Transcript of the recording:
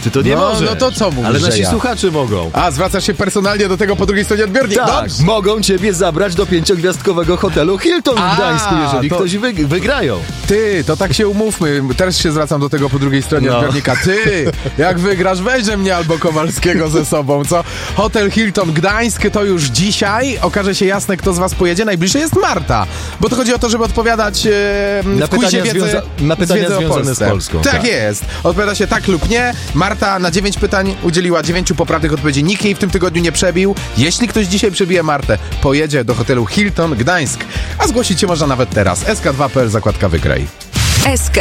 ty to nie możesz. No to co mówisz, ale że nasi ja? słuchacze mogą. A, zwracasz się personalnie do tego po drugiej stronie odbiornika. Tak, Dobrze. mogą ciebie zabrać do 5-gwiazdkowego hotelu Hilton w Gdańsku, jeżeli to- ktoś wygrają. Ty, to tak się umówmy. Teraz się zwracam do tego po drugiej stronie No. odbiornika. Ty, jak wygrasz, weźże mnie albo Kowalskiego ze sobą, co? Hotel Hilton Gdańsk to już dzisiaj. Okaże się jasne, kto z was pojedzie. Najbliżej jest Marta. Bo to chodzi o to, żeby odpowiadać Na w quizie pytania na pytania wiedzy o związane Polsce. z Polską. Tak jest. Odpowiada się tak lub nie. Marta na 9 pytań udzieliła 9 poprawnych odpowiedzi. Nikt jej w tym tygodniu nie przebił. Jeśli ktoś dzisiaj przebije Martę, pojedzie do hotelu Hilton Gdańsk. A zgłosić się można nawet teraz. SK2.pl, zakładka wygraj. SK.